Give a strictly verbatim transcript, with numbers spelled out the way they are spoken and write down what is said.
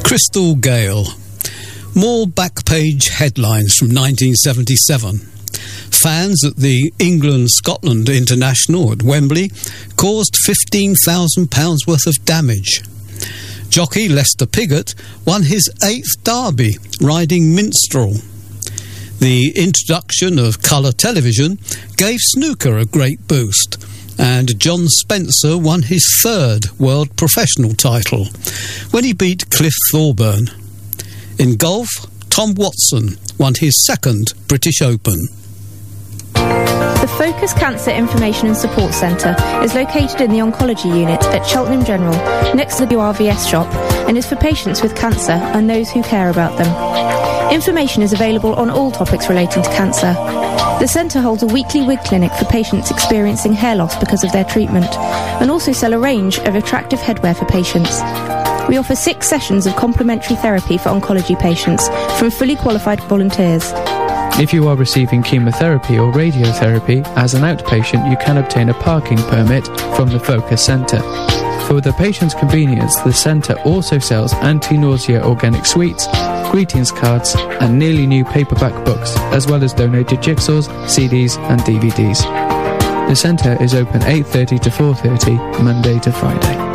Crystal Gale. More back-page headlines from nineteen seventy-seven. Fans at the England-Scotland International at Wembley caused fifteen thousand pounds worth of damage. Jockey Lester Piggott won his eighth derby riding Minstrel. The introduction of colour television gave snooker a great boost, and John Spencer won his third world professional title when he beat Cliff Thorburn. In golf, Tom Watson won his second British Open. The Focus Cancer Information and Support Centre is located in the Oncology Unit at Cheltenham General, next to the W R V S shop, and is for patients with cancer and those who care about them. Information is available on all topics relating to cancer. The centre holds a weekly wig clinic for patients experiencing hair loss because of their treatment, and also sell a range of attractive headwear for patients. We offer six sessions of complementary therapy for oncology patients from fully qualified volunteers. If you are receiving chemotherapy or radiotherapy as an outpatient, you can obtain a parking permit from the Focus Centre. For the patient's convenience, the centre also sells anti-nausea organic sweets, greetings cards and nearly new paperback books, as well as donated jigsaws, C Ds and D V Ds. The centre is open eight thirty to four thirty, Monday to Friday.